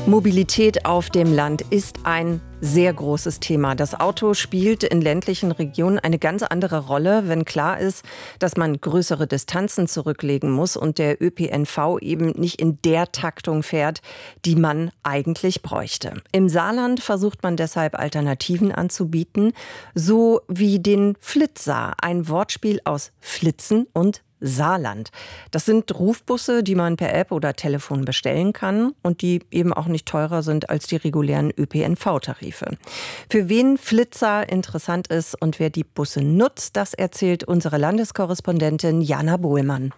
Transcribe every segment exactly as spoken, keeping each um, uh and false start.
Mobilität auf dem Land ist ein sehr großes Thema. Das Auto spielt in ländlichen Regionen eine ganz andere Rolle, wenn klar ist, dass man größere Distanzen zurücklegen muss und der Ö P N V eben nicht in der Taktung fährt, die man eigentlich bräuchte. Im Saarland versucht man deshalb Alternativen anzubieten, so wie den Flitzer, ein Wortspiel aus Flitzen und Saarland. Das sind Rufbusse, die man per App oder Telefon bestellen kann und die eben auch nicht teurer sind als die regulären Ö P N V-Tarife. Für wen Flitzer interessant ist und wer die Busse nutzt, das erzählt unsere Landeskorrespondentin Jana Bohlmann.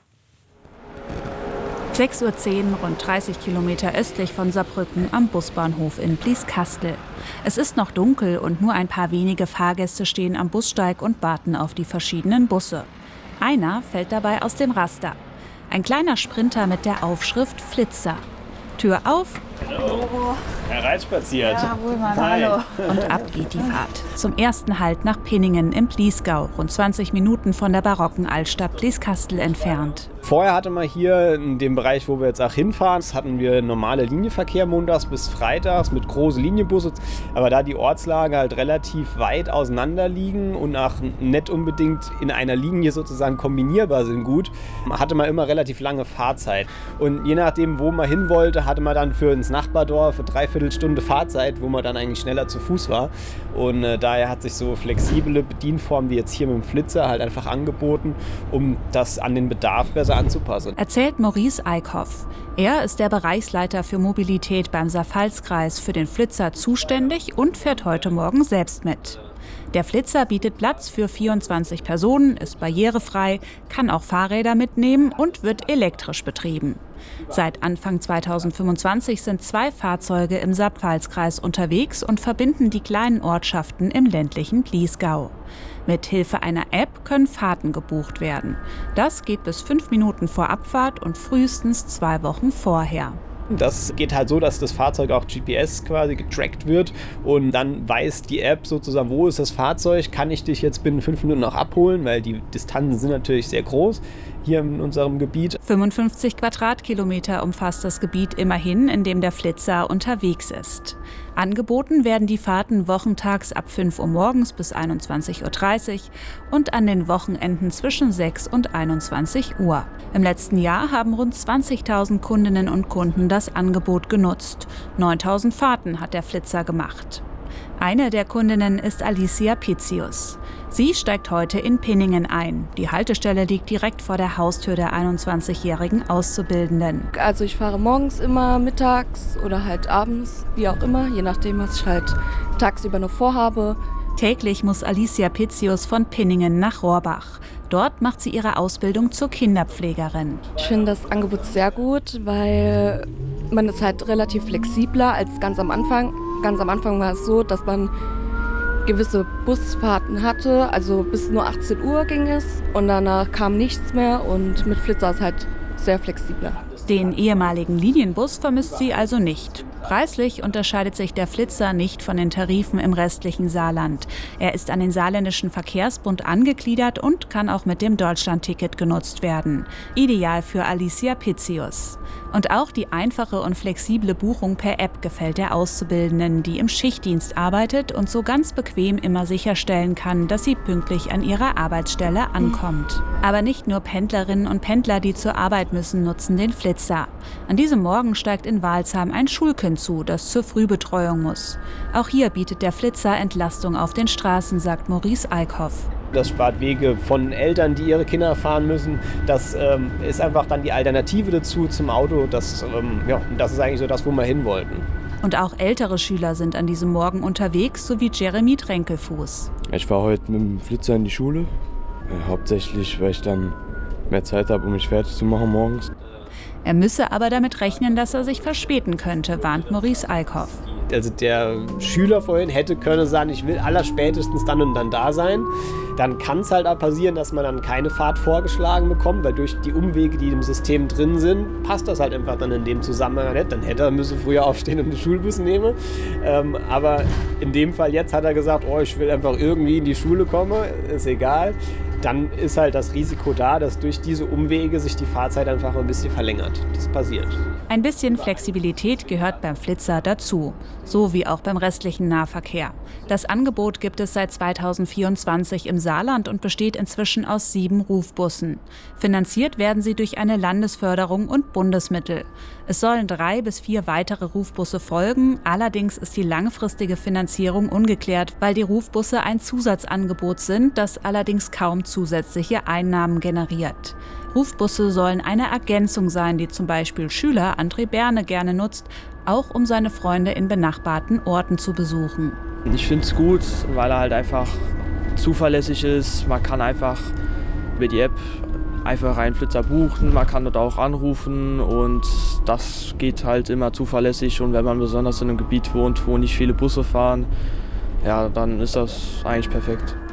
sechs Uhr zehn, rund dreißig Kilometer östlich von Saarbrücken am Busbahnhof in Blieskastel. Es ist noch dunkel und nur ein paar wenige Fahrgäste stehen am Bussteig und warten auf die verschiedenen Busse. Einer fällt dabei aus dem Raster. Ein kleiner Sprinter mit der Aufschrift Flitzer. Tür auf. Hallo. Hereinspaziert. Ja, Bohlmann, hallo. Und ab geht die Fahrt. Zum ersten Halt nach Pinningen im Bliesgau, rund zwanzig Minuten von der barocken Altstadt Blieskastel entfernt. Vorher hatte man hier in dem Bereich, wo wir jetzt auch hinfahren, hatten wir normale Linienverkehr montags bis freitags mit großen Linienbussen. Aber da die Ortslage halt relativ weit auseinander liegen und auch nicht unbedingt in einer Linie sozusagen kombinierbar sind gut, hatte man immer relativ lange Fahrzeit. Und je nachdem, wo man hin wollte, hatte man dann für ins Nachbardorf eine Dreiviertelstunde Fahrzeit, wo man dann eigentlich schneller zu Fuß war. Und äh, daher hat sich so flexible Bedienformen wie jetzt hier mit dem Flitzer halt einfach angeboten, um das an den Bedarf besser anzupassen. Erzählt Maurice Eickhoff. Er ist der Bereichsleiter für Mobilität beim Saar-Pfalz-Kreis für den Flitzer zuständig und fährt heute Morgen selbst mit. Der Flitzer bietet Platz für vierundzwanzig Personen, ist barrierefrei, kann auch Fahrräder mitnehmen und wird elektrisch betrieben. Seit Anfang zweitausendfünfundzwanzig sind zwei Fahrzeuge im Saar-Pfalz-Kreis unterwegs und verbinden die kleinen Ortschaften im ländlichen Bliesgau. Mit Hilfe einer App können Fahrten gebucht werden. Das geht bis fünf Minuten vor Abfahrt und frühestens zwei Wochen vorher. Das geht halt so, dass das Fahrzeug auch G P S quasi getrackt wird und dann weiß die App sozusagen, wo ist das Fahrzeug, kann ich dich jetzt binnen fünf Minuten auch abholen, weil die Distanzen sind natürlich sehr groß hier in unserem Gebiet. fünfundfünfzig Quadratkilometer umfasst das Gebiet immerhin, in dem der Flitzer unterwegs ist. Angeboten werden die Fahrten wochentags ab fünf Uhr morgens bis einundzwanzig Uhr dreißig und an den Wochenenden zwischen sechs und einundzwanzig Uhr. Im letzten Jahr haben rund zwanzigtausend Kundinnen und Kunden das Angebot genutzt. neuntausend Fahrten hat der Flitzer gemacht. Eine der Kundinnen ist Alicia Pizzius. Sie steigt heute in Pinningen ein. Die Haltestelle liegt direkt vor der Haustür der einundzwanzigjährigen Auszubildenden. Also ich fahre morgens immer, mittags oder halt abends, wie auch immer, je nachdem, was ich halt tagsüber noch vorhabe. Täglich muss Alicia Pizzius von Pinningen nach Rohrbach. Dort macht sie ihre Ausbildung zur Kinderpflegerin. Ich finde das Angebot sehr gut, weil man ist halt relativ flexibler als ganz am Anfang. Ganz am Anfang war es so, dass man gewisse Busfahrten hatte, also bis nur achtzehn Uhr ging es und danach kam nichts mehr und mit Flitzer ist es halt sehr flexibler. Den ehemaligen Linienbus vermisst sie also nicht. Preislich unterscheidet sich der Flitzer nicht von den Tarifen im restlichen Saarland. Er ist an den Saarländischen Verkehrsbund angegliedert und kann auch mit dem Deutschlandticket genutzt werden. Ideal für Alicia Pizzius. Und auch die einfache und flexible Buchung per App gefällt der Auszubildenden, die im Schichtdienst arbeitet und so ganz bequem immer sicherstellen kann, dass sie pünktlich an ihrer Arbeitsstelle ankommt. Aber nicht nur Pendlerinnen und Pendler, die zur Arbeit müssen, nutzen den Flitzer. An diesem Morgen steigt in Walsheim ein Schulkind zu, das zur Frühbetreuung muss. Auch hier bietet der Flitzer Entlastung auf den Straßen, sagt Maurice Eickhoff. Das spart Wege von Eltern, die ihre Kinder fahren müssen. Das ähm, ist einfach dann die Alternative dazu zum Auto. Das, ähm, ja, das ist eigentlich so das, wo wir hin wollten. Und auch ältere Schüler sind an diesem Morgen unterwegs, so wie Jeremy Tränkelfuß. Ich fahre heute mit dem Flitzer in die Schule. Äh, hauptsächlich, weil ich dann mehr Zeit habe, um mich fertig zu machen morgens. Er müsse aber damit rechnen, dass er sich verspäten könnte, warnt Maurice Eickhoff. Also der Schüler vorhin hätte können sagen, ich will allerspätestens dann und dann da sein. Dann kann es halt auch passieren, dass man dann keine Fahrt vorgeschlagen bekommt, weil durch die Umwege, die im System drin sind, passt das halt einfach dann in dem Zusammenhang nicht. Dann hätte er müssen früher aufstehen und den Schulbus nehmen. Ähm, aber in dem Fall jetzt hat er gesagt, oh, ich will einfach irgendwie in die Schule kommen, ist egal. Dann ist halt das Risiko da, dass durch diese Umwege sich die Fahrzeit einfach ein bisschen verlängert. Das passiert. Ein bisschen Flexibilität gehört beim Flitzer dazu, so wie auch beim restlichen Nahverkehr. Das Angebot gibt es seit zweitausendvierundzwanzig im Saarland und besteht inzwischen aus sieben Rufbussen. Finanziert werden sie durch eine Landesförderung und Bundesmittel. Es sollen drei bis vier weitere Rufbusse folgen, allerdings ist die langfristige Finanzierung ungeklärt, weil die Rufbusse ein Zusatzangebot sind, das allerdings kaum zusätzliche Einnahmen generiert. Rufbusse sollen eine Ergänzung sein, die zum Beispiel Schüler André Berne gerne nutzt, auch um seine Freunde in benachbarten Orten zu besuchen. Ich finde es gut, weil er halt einfach zuverlässig ist. Man kann einfach über die App einfach einen Flitzer buchen, man kann dort auch anrufen und das geht halt immer zuverlässig. Und wenn man besonders in einem Gebiet wohnt, wo nicht viele Busse fahren, ja, dann ist das eigentlich perfekt.